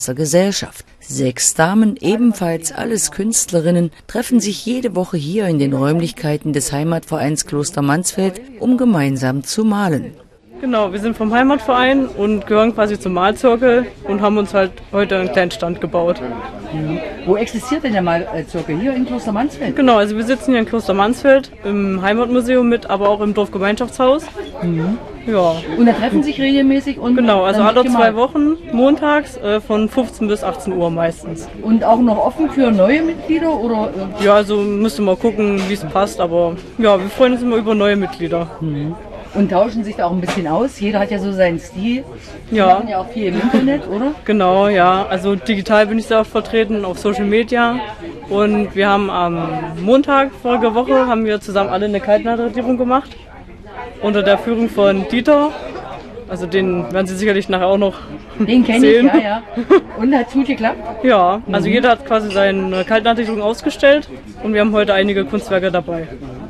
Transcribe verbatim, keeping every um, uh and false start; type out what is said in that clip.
Gesellschaft. Sechs Damen, ebenfalls alles Künstlerinnen, treffen sich jede Woche hier in den Räumlichkeiten des Heimatvereins Kloster Mansfeld, um gemeinsam zu malen. Genau, wir sind vom Heimatverein und gehören quasi zum Malzirkel und haben uns halt heute einen kleinen Stand gebaut. Mhm. Wo existiert denn der Malzirkel? Hier in Kloster Mansfeld? Genau, also wir sitzen hier in Kloster Mansfeld im Heimatmuseum mit, aber auch im Dorfgemeinschaftshaus. Mhm. Ja. Und da treffen sich regelmäßig und genau, also alle zwei Wochen, montags äh, von fünfzehn bis achtzehn Uhr meistens. Und auch noch offen für neue Mitglieder oder? Ja, also müsste mal gucken, wie es passt, aber ja, wir freuen uns immer über neue Mitglieder. Mhm. Und tauschen sich da auch ein bisschen aus. Jeder hat ja so seinen Stil. Die ja. machen ja auch viel im Internet, oder? Genau, ja. Also digital bin ich sehr oft vertreten, auf Social Media. Und wir haben am Montag vorige Woche haben wir zusammen alle eine Kaltnachtradierung gemacht. Unter der Führung von Dieter. Also den werden Sie sicherlich nachher auch noch Den kenne ich, ja, ja. Und hat es gut geklappt? Ja, also mhm. jeder hat quasi seine Kaltnachtradierung ausgestellt und wir haben heute einige Kunstwerke dabei.